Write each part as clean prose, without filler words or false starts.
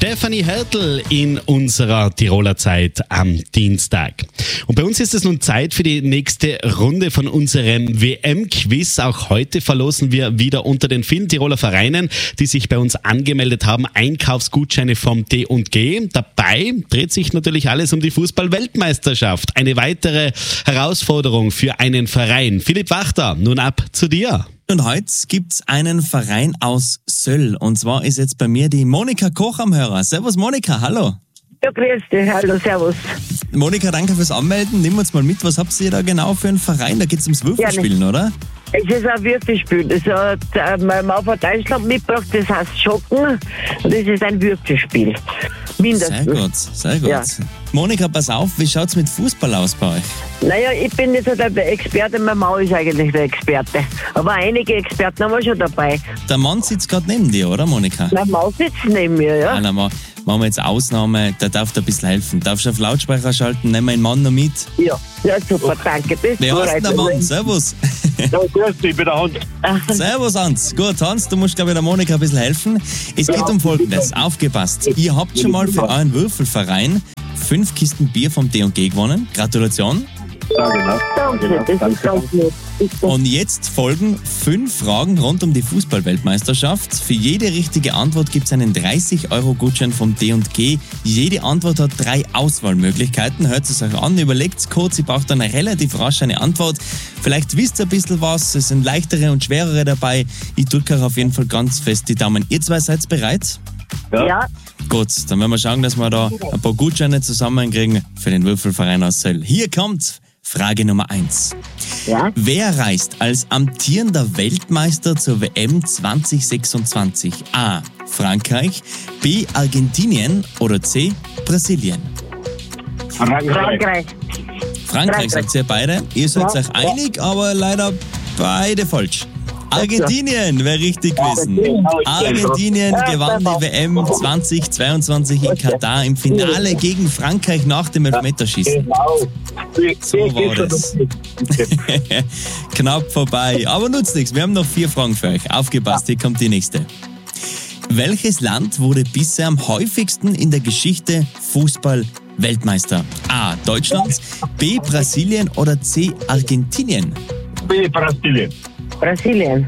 Stefanie Hertel in unserer Tiroler Zeit am Dienstag. Und bei uns ist es nun Zeit für die nächste Runde von unserem WM-Quiz. Auch heute verlosen wir wieder unter den vielen Tiroler Vereinen, die sich bei uns angemeldet haben, Einkaufsgutscheine vom D&G. Dabei dreht sich natürlich alles um die Fußball-Weltmeisterschaft. Eine weitere Herausforderung für einen Verein. Philipp Wachter, nun ab zu dir. Und heute gibt's einen Verein aus Söll. Und zwar ist jetzt bei mir die Monika Koch am Hörer. Servus Monika, hallo. Ja, grüß dich, hallo, servus. Monika, danke fürs Anmelden. Nehmen wir uns mal mit, was habt ihr da genau für einen Verein? Da geht's ums Würfelspielen, oder? Es ist ein Würfelspiel. Das hat mein Mann von Deutschland mitgebracht, das heißt Schocken. Und das ist ein Würfelspiel. Mindestens. Sehr gut. Ja. Monika, pass auf, wie schaut's mit Fußball aus bei euch? Naja, ich bin jetzt halt der Experte, mein Mann ist eigentlich der Experte. Aber einige Experten haben wir schon dabei. Der Mann sitzt gerade neben dir, oder Monika? Mein Mann sitzt neben mir, ja. Nein, machen wir jetzt Ausnahme, der darf dir ein bisschen helfen. Darfst du auf Lautsprecher schalten, nehmen wir den Mann noch mit? Ja, super, danke. Wer heißt denn der Mann? Servus. Ja, grüß dich, ich bin der Hans. Servus Hans. Gut, Hans, du musst, glaube ich, der Monika ein bisschen helfen. Es geht um Folgendes. Aufgepasst. Ihr habt schon mal für euren Würfelverein 5 Kisten Bier vom D&G gewonnen. Gratulation. Ja, genau. Danke, das ist ganz nett. Und jetzt folgen 5 Fragen rund um die Fußball-Weltmeisterschaft. Für jede richtige Antwort gibt es einen 30-Euro-Gutschein vom D&G. Jede Antwort hat 3 Auswahlmöglichkeiten. Hört es euch an, überlegt es kurz. Ihr braucht dann relativ rasch eine Antwort. Vielleicht wisst ihr ein bisschen was. Es sind leichtere und schwerere dabei. Ich drücke euch auf jeden Fall ganz fest die Daumen. Ihr zwei seid bereit? Ja. Gut, dann werden wir schauen, dass wir da ein paar Gutscheine zusammenkriegen für den Würfelverein aus Söll. Hier kommt Frage Nummer 1. Ja. Wer reist als amtierender Weltmeister zur WM 2026? A. Frankreich, B. Argentinien oder C. Brasilien? Frankreich. Frankreich, sagt ihr beide. Ihr seid euch einig, aber leider beide falsch. Argentinien wäre richtig gewesen. Argentinien gewann die WM 2022 in Katar im Finale gegen Frankreich nach dem Elfmeterschießen. So war das. Knapp vorbei, aber nutzt nichts. Wir haben noch 4 Fragen für euch. Aufgepasst, hier kommt die nächste. Welches Land wurde bisher am häufigsten in der Geschichte Fußball-Weltmeister? A. Deutschland, B. Brasilien oder C. Argentinien? B. Brasilien. Brasilien.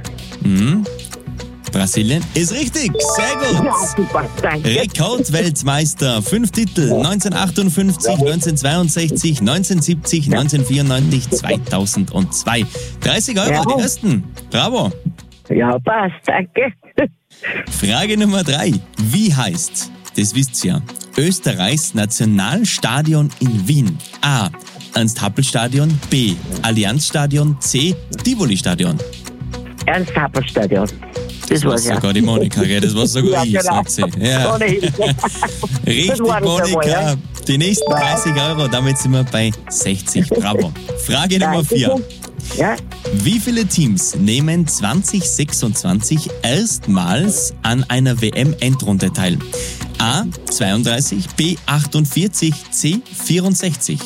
Brasilien ist richtig, sehr gut. Ja, super, danke. Rekordweltmeister, 5 Titel, 1958, 1962, 1970, 1994, 2002. 30 Euro, Ja. die ersten. Bravo. Ja, passt, danke. Frage Nummer 3. Wie heißt, das wisst ihr, Österreichs Nationalstadion in Wien? A. Ernst-Happel-Stadion, B. Allianz-Stadion, C. Tivoli-Stadion. Ernst-Happel-Stadion. Das war sogar die Monika, gell? Das war sogar ich, genau. sagt sie. Ja. Ohne Hilfe. Richtig, Das war das Monika. einmal, ja. Die nächsten 30 Euro, damit sind wir bei 60. Bravo. Frage Nummer 4. Ja, Wie viele Teams nehmen 2026 erstmals an einer WM-Endrunde teil? A. 32, B. 48, C. 64.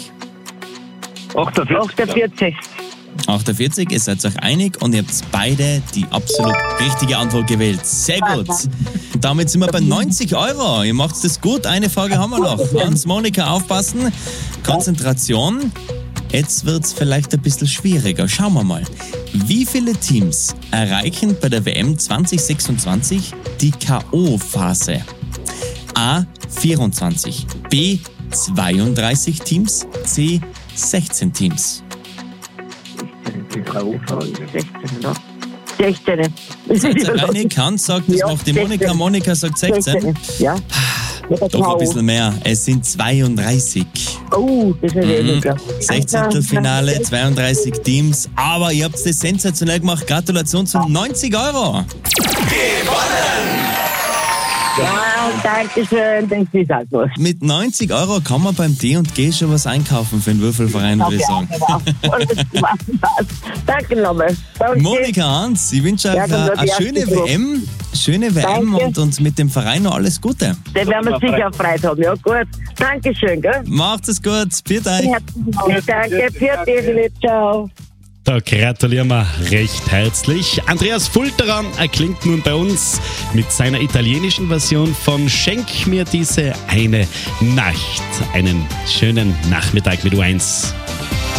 48. 48, ihr seid euch einig und ihr habt beide die absolut richtige Antwort gewählt. Sehr gut. Und damit sind wir bei 90 Euro. Ihr macht das gut. Eine Frage haben wir noch. Hans, Monika, aufpassen. Konzentration. Jetzt wird es vielleicht ein bisschen schwieriger. Schauen wir mal. Wie viele Teams erreichen bei der WM 2026 die K.O.-Phase? A. 24, B. 32 Teams, C. 16 Teams. 16. Seid ihr einig? Hans sagt, das macht die Monika. 16. Monika sagt 16. Ja. Doch ein bisschen mehr. Es sind 32. Oh, das ist weniger. 16. Finale, 32 Teams. Aber ihr habt es sensationell gemacht. Gratulation zu 90 Euro. Ja, danke schön, das ist auch was. Mit 90 Euro kann man beim D&G schon was einkaufen für den Würfelverein, würde ich sagen. Danke nochmal. Danke. Monika, Hans, ich wünsche euch Ja, dann wird eine die schöne erste Gruppe. WM. Schöne WM Danke. und mit dem Verein noch alles Gute. Den werden wir sicher Freude haben. Ja, gut. Dankeschön, gell? Macht es gut. Viert euch. Herzlichen Dank. Danke, für dich, ciao. Da gratulieren wir recht herzlich. Andreas Fulterer erklingt nun bei uns mit seiner italienischen Version von Schenk mir diese eine Nacht. Einen schönen Nachmittag mit U1.